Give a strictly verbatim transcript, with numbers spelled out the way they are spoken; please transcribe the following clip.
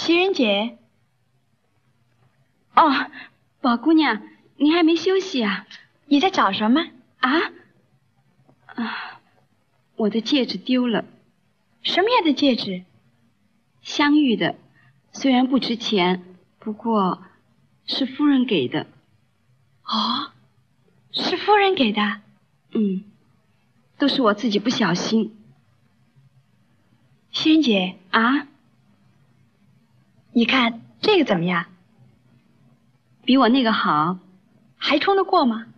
袭人姐。 哦，宝姑娘，您还没休息啊？ 你在找什么？ 啊？啊，我的戒指丢了。 什么样的戒指？ 镶玉的，虽然不值钱，不过是夫人给的。 哦，是夫人给的？ 嗯，都是我自己不小心。 袭人姐啊， 你看这个怎么样？ 比我那个好。 还冲得过吗？